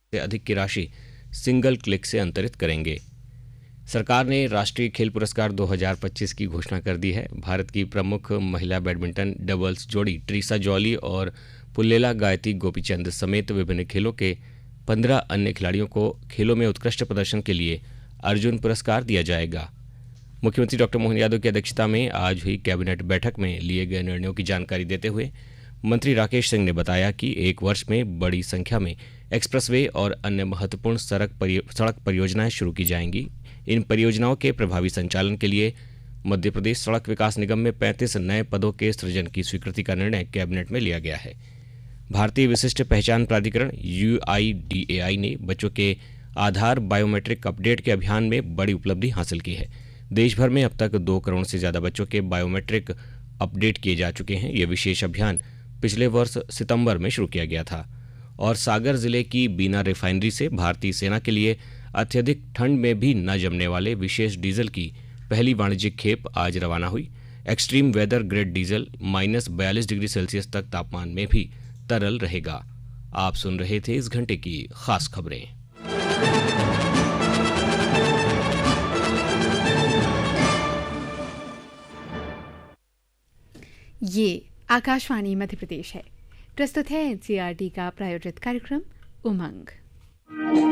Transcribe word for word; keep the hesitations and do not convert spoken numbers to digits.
से अधिक की राशि सिंगल क्लिक से अंतरित करेंगे। सरकार ने राष्ट्रीय खेल पुरस्कार दो हज़ार पच्चीस की घोषणा कर दी है। भारत की प्रमुख महिला बैडमिंटन डबल्स जोड़ी ट्रीसा जॉली और पुल्लेला गायती गोपीचंद समेत विभिन्न खेलों के पंद्रह अन्य खिलाड़ियों को खेलों में उत्कृष्ट प्रदर्शन के लिए अर्जुन पुरस्कार दिया जाएगा। मुख्यमंत्री डॉक्टर मोहन यादव की अध्यक्षता में आज हुई कैबिनेट बैठक में लिए गए निर्णयों की जानकारी देते हुए मंत्री राकेश सिंह ने बताया कि एक वर्ष में बड़ी संख्या में एक्सप्रेसवे और अन्य महत्वपूर्ण सड़क परियो, सड़क परियोजनाएं शुरू की जाएंगी। इन परियोजनाओं के प्रभावी संचालन के लिए मध्य प्रदेश सड़क विकास निगम में पैंतीस नए पदों के सृजन की स्वीकृति का निर्णय कैबिनेट में लिया गया है। भारतीय विशिष्ट पहचान प्राधिकरण यू आई डी ए आई ने बच्चों के आधार बायोमेट्रिक अपडेट के अभियान में बड़ी उपलब्धि हासिल की है। देश भर में अब तक दो करोड़ से ज्यादा बच्चों के बायोमेट्रिक अपडेट किए जा चुके हैं। यह विशेष अभियान पिछले वर्ष सितंबर में शुरू किया गया था। और सागर जिले की बीना रिफाइनरी से भारतीय सेना के लिए अत्यधिक ठंड में भी न जमने वाले विशेष डीजल की पहली वाणिज्यिक खेप आज रवाना हुई। Extreme weather grade diesel minus बयालीस डिग्री सेल्सियस तक तापमान में भी तरल रहेगा। आप सुन रहे थे इस घंटे की खास खबरें। ये आकाशवाणी मध्य प्रदेश है। प्रस्तुत है N C E R T का प्रायोजित कार्यक्रम उमंग।